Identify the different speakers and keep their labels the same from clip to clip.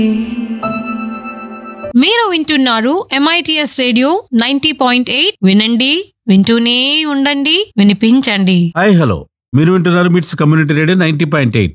Speaker 1: మీరు వింటున్నారు MITS radio 90.8. వినండి, వింటూనే ఉండండి, వినిపించండి.
Speaker 2: హాయ్ హలో, మీరు వింటున్నారు మిట్స్ కమ్యూనిటీ రేడియో 90.8.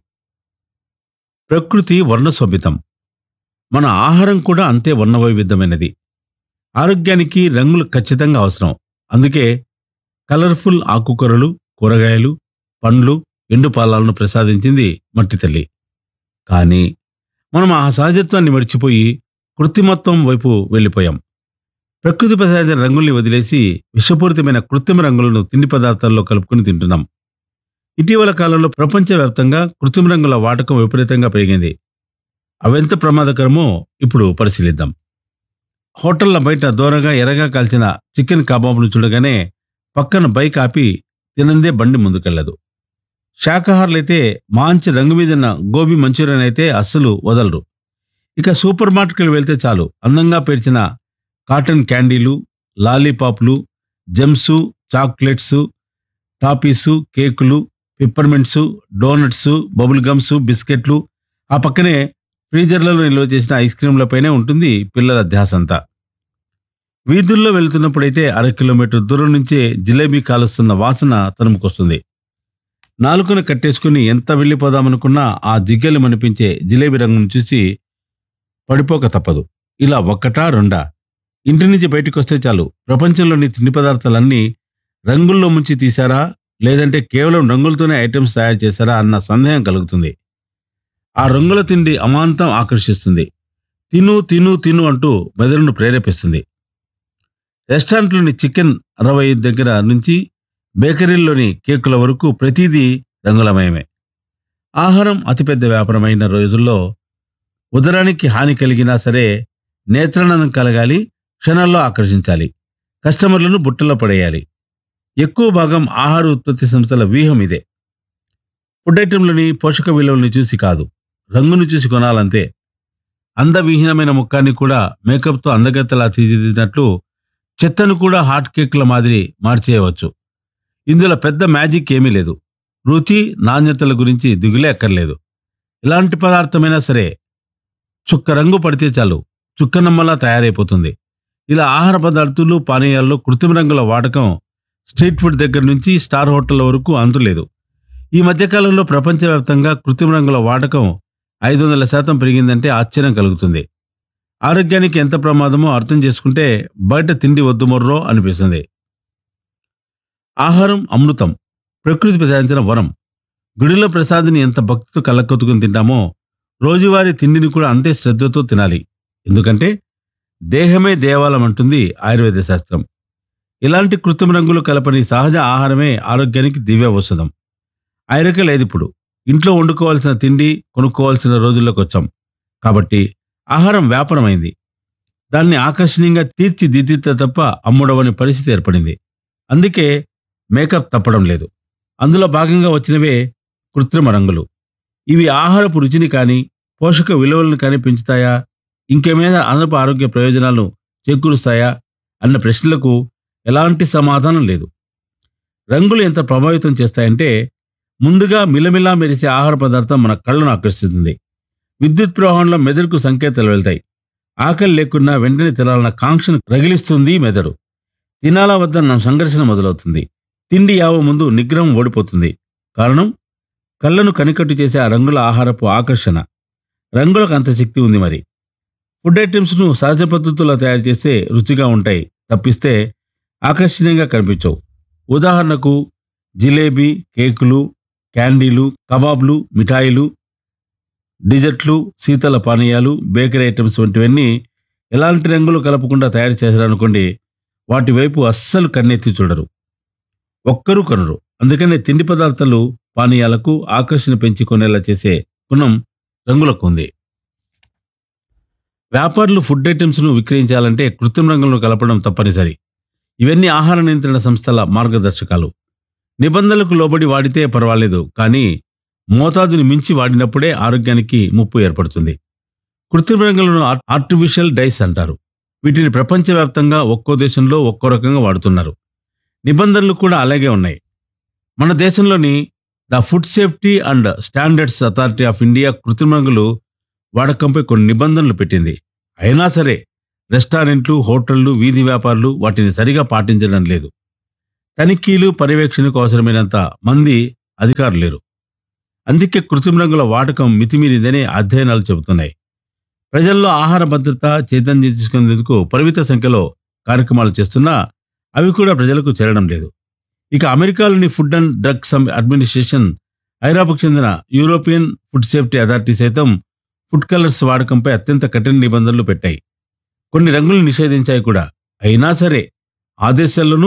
Speaker 2: ప్రకృతి వర్ణశోభితం. మన ఆహారం కూడా అంతే వర్ణవైవిధ్యమైనది. ఆరోగ్యానికి రంగులు ఖచ్చితంగా అవసరం. అందుకే కలర్ఫుల్ ఆకుకూరలు, కూరగాయలు, పండ్లు, ఎండుపాలాలను ప్రసాదించింది మట్టి తల్లి. కానీ మనం ఆ సహజత్వాన్ని మర్చిపోయి కృత్రిమత్వం వైపు వెళ్ళిపోయాం. ప్రకృతి ప్రసాదించిన రంగుల్ని వదిలేసి విషపూరితమైన కృత్రిమ రంగులను తిండి పదార్థాల్లో కలుపుకుని తింటున్నాం. ఇటీవల కాలంలో ప్రపంచవ్యాప్తంగా కృత్రిమ రంగుల వాడకం విపరీతంగా పెరిగింది. అవెంత ప్రమాదకరమో ఇప్పుడు పరిశీలిద్దాం. హోటళ్ల బయట దూరంగా ఎర్రగా కాల్చిన చికెన్ కబాబ్ను చూడగానే పక్కన బైక్ ఆపి తినందే బండి ముందుకెళ్లదు. శాకాహారులైతే మంచి రంగు మీదన్న గోబీ మంచూరియన్ అయితే అస్సలు వదలరు. ఇక సూపర్ మార్కెట్కి వెళ్తే చాలు, అందంగా పేర్చిన కాటన్ క్యాండీలు, లాలీపాప్లు, జెమ్సు, చాక్లెట్స్, టాఫీసు, కేకులు, పిప్పర్మెంట్స్, డోనట్స్, బబుల్ గమ్స్, బిస్కెట్లు, ఆ పక్కనే ఫ్రీజర్లలో నిల్వ చేసిన ఐస్ క్రీంలపైనే ఉంటుంది పిల్లల ధ్యాసంతా. వీధుల్లో వెళ్తున్నప్పుడైతే 1/2 కిలోమీటర్ దూరం నుంచే జిలేబీ కాలుస్తున్న వాసన తరుముకొస్తుంది. నాలుకను కట్టేసుకుని ఎంత వెళ్ళిపోదామనుకున్నా ఆ జిగ్గలు మనిపించే జిలేబీ రంగును చూసి పడిపోక తప్పదు. ఇలా ఒక్కటా రెండా, ఇంటి నుంచి బయటకొస్తే చాలు ప్రపంచంలోని తిండి పదార్థాలన్నీ రంగుల్లో ముంచి తీశారా, లేదంటే కేవలం రంగులతోనే ఐటమ్స్ తయారు చేశారా అన్న సందేహం కలుగుతుంది. ఆ రంగుల తిండి అమాంతం ఆకర్షిస్తుంది. తిను తిను తిను అంటూ మెదడును ప్రేరేపిస్తుంది. రెస్టారెంట్లోని చికెన్ 65 దగ్గర నుంచి బేకరీల్లోని కేకుల వరకు ప్రతిదీ రంగులమయమే. ఆహారం అతిపెద్ద వ్యాపారమైన రోజుల్లో ఉదరానికి హాని కలిగినా సరే నేత్రానందం కలగాలి, క్షణాల్లో ఆకర్షించాలి, కస్టమర్లను బుట్టలో పడేయాలి. ఎక్కువ భాగం ఆహార ఉత్పత్తి సంస్థల వ్యూహం ఇదే. ఫుడ్ ఐటెంలోని పోషక విలువల్ని చూసి కాదు, రంగును చూసి కొనాలంతే. అందవిహీనమైన ముఖాన్ని కూడా మేకప్తో అందగత్తలా తీర్చిదిద్దినట్లు చెత్తను కూడా హాట్ కేక్ల మాదిరి మార్చేయవచ్చు. ఇందులో పెద్ద మ్యాజిక్ ఏమీ లేదు. రుచి, నాణ్యతల గురించి దిగులే అక్కర్లేదు. ఎలాంటి పదార్థమైనా సరే చుక్క రంగు పడితే చాలు చుక్కనమ్మలా తయారైపోతుంది. ఇలా ఆహార పదార్థాలు, పానీయాల్లో కృత్రిమ రంగుల వాడకం స్ట్రీట్ ఫుడ్ దగ్గర నుంచి స్టార్ హోటళ్ల వరకు అంతులేదు. ఈ మధ్యకాలంలో ప్రపంచవ్యాప్తంగా కృత్రిమ రంగుల వాడకం 500% పెరిగిందంటే ఆశ్చర్యం కలుగుతుంది. ఆరోగ్యానికి ఎంత ప్రమాదమో అర్థం చేసుకుంటే బయట తిండి వద్దు మొర్రో అనిపిస్తుంది. ఆహారం అమృతం, ప్రకృతి ప్రసాదించిన వరం. గుడిలో ప్రసాదిని ఎంత భక్తితో కళ్ళకొత్తుకుని తింటామో రోజువారీ తిండిని కూడా అంతే శ్రద్ధతో తినాలి. ఎందుకంటే దేహమే దేవాలయం అంటుంది ఆయుర్వేద శాస్త్రం. ఇలాంటి కృత్రిమ రంగులు కలపని సహజ ఆహారమే ఆరోగ్యానికి దివ్య ఔషధం. ఐరక లేదిప్పుడు. ఇంట్లో వండుకోవాల్సిన తిండి కొనుక్కోవాల్సిన రోజుల్లోకి వచ్చాం. కాబట్టి ఆహారం వ్యాపారమైంది. దాన్ని ఆకర్షణీయంగా తీర్చిదిద్దితే తప్ప అమ్ముడవని పరిస్థితి ఏర్పడింది. అందుకే మేకప్ తప్పడం లేదు. అందులో భాగంగా వచ్చినవే కృత్రిమ రంగులు. ఇవి ఆహారపు రుచిని కానీ పోషక విలువలను కానీ పెంచుతాయా, ఇంకేమైనా అదనపు ఆరోగ్య ప్రయోజనాలు చేకూరుస్తాయా అన్న ప్రశ్నలకు ఎలాంటి సమాధానం లేదు. రంగులు ఎంత ప్రభావితం చేస్తాయంటే, ముందుగా మిలమిలా మెరిసే ఆహార పదార్థం మన కళ్ళను ఆకర్షిస్తుంది. విద్యుత్ ప్రవాహంలో మెదడుకు సంకేతాలు వెళ్తాయి. ఆకలి లేకున్నా వెంటనే తినాలన్న కాంక్షను రగిలిస్తుంది మెదడు. తినాలా వద్దన్న సంఘర్షణ మొదలవుతుంది. తిండి యావ ముందు నిగ్రహం ఓడిపోతుంది. కారణం కళ్ళను కనికట్టు చేసే ఆ రంగుల ఆహారపు ఆకర్షణ. రంగులకు అంత శక్తి ఉంది. మరి ఫుడ్ ఐటమ్స్ను సహజ పద్ధతుల్లో తయారు చేసే రుచిగా ఉంటాయి తప్పిస్తే ఆకర్షణీయంగా కనిపించవు. ఉదాహరణకు జిలేబీ, కేకులు, క్యాండీలు, కబాబ్లు, మిఠాయిలు, డిజర్ట్లు, శీతల పానీయాలు, బేకరీ ఐటమ్స్ వంటివన్నీ ఎలాంటి రంగులు కలపకుండా తయారు చేశారనుకోండి, వాటి వైపు అస్సలు కన్నెత్తి చూడరు, ఒక్కరూ కొనరు. అందుకనే తిండి పదార్థాలు, పానీయాలకు ఆకర్షణ పెంచి కొనేలా చేసే గుణం రంగులకు ఉంది. వ్యాపారులు ఫుడ్ ఐటమ్స్ను విక్రయించాలంటే కృత్రిమ రంగులను కలపడం తప్పనిసరి. ఇవన్నీ ఆహార నియంత్రణ సంస్థల మార్గదర్శకాలు. నిబంధనలకు లోబడి వాడితే పర్వాలేదు, కానీ మోతాదుని మించి వాడినప్పుడే ఆరోగ్యానికి ముప్పు ఏర్పడుతుంది. కృత్రిమ రంగులను ఆర్టిఫిషియల్ డైస్ అంటారు. వీటిని ప్రపంచవ్యాప్తంగా ఒక్కో దేశంలో ఒక్కో రకంగా వాడుతున్నారు. నిబంధనలు కూడా అలాగే ఉన్నాయి. మన దేశంలోని the food safety and standards authority of India కృత్రిమ రంగులు వాడకంపై కొన్ని నిబంధనలు పెట్టింది. అయినా సరే రెస్టారెంట్లు, హోటళ్లు, వీధి వ్యాపారులు వాటిని సరిగా పాటించడం లేదు. తనిఖీలు, పర్యవేక్షణకు అవసరమైనంత మంది అధికారులు లేరు. అందుకే కృత్రిమ రంగుల వాడకం మితిమీరిందని అధ్యయనాలు చెబుతున్నాయి. ప్రజల్లో ఆహార భద్రత చైతన్యం తీసుకునేందుకు పరిమిత సంఖ్యలో కార్యక్రమాలు చేస్తున్నా అవి కూడా ప్రజలకు చేరడం లేదు. ఇక అమెరికాలోని ఫుడ్ అండ్ డ్రగ్స్ అడ్మినిస్ట్రేషన్, ఐరోపాకు చెందిన యూరోపియన్ ఫుడ్ సేఫ్టీ అథారిటీ సైతం ఫుడ్ కలర్స్ వాడకంపై అత్యంత కఠిన నిబంధనలు పెట్టాయి. కొన్ని రంగులు నిషేధించాయి కూడా. అయినా సరే ఆ దేశాల్లోనూ